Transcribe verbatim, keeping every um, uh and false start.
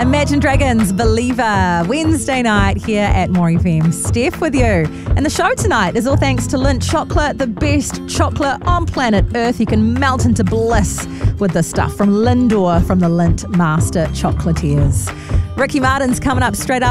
Imagine Dragons, Believer, Wednesday night here at More F M. Steph with you. And the show tonight is all thanks to Lindt Chocolate, the best chocolate on planet Earth. You can melt into bliss with this stuff from Lindor, from the Lindt Master Chocolatiers. Ricky Martin's coming up straight up.